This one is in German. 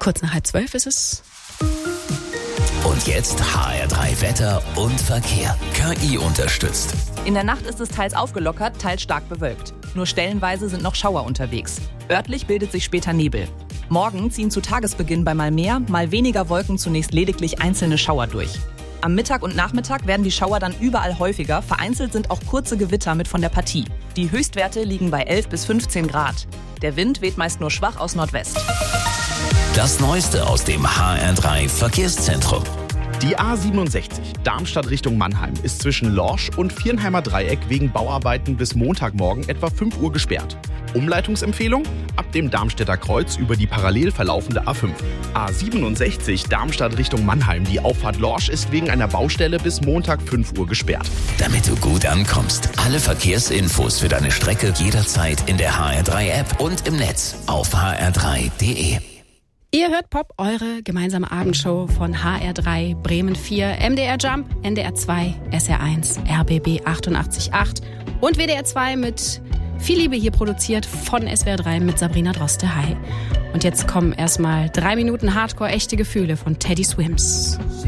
Kurz nach 11:30 ist es. Und jetzt HR3 Wetter und Verkehr. KI unterstützt. In der Nacht ist es teils aufgelockert, teils stark bewölkt. Nur stellenweise sind noch Schauer unterwegs. Örtlich bildet sich später Nebel. Morgen ziehen zu Tagesbeginn bei mal mehr, mal weniger Wolken zunächst lediglich einzelne Schauer durch. Am Mittag und Nachmittag werden die Schauer dann überall häufiger. Vereinzelt sind auch kurze Gewitter mit von der Partie. Die Höchstwerte liegen bei 11 bis 15 Grad. Der Wind weht meist nur schwach aus Nordwest. Das Neueste aus dem HR3 Verkehrszentrum. Die A67 Darmstadt Richtung Mannheim ist zwischen Lorsch und Viernheimer Dreieck wegen Bauarbeiten bis Montagmorgen etwa 5 Uhr gesperrt. Umleitungsempfehlung? Ab dem Darmstädter Kreuz über die parallel verlaufende A5. A67 Darmstadt Richtung Mannheim. Die Auffahrt Lorsch ist wegen einer Baustelle bis Montag 5 Uhr gesperrt. Damit du gut ankommst. Alle Verkehrsinfos für deine Strecke jederzeit in der HR3-App und im Netz auf hr3.de. Ihr hört Pop, eure gemeinsame Abendshow von HR3, Bremen 4, MDR Jump, NDR 2, SR1, RBB 88.8 und WDR 2 mit viel Liebe hier produziert von SWR 3 mit Sabrina Droste. Hi. Und jetzt kommen erstmal 3 Minuten Hardcore echte Gefühle von Teddy Swims.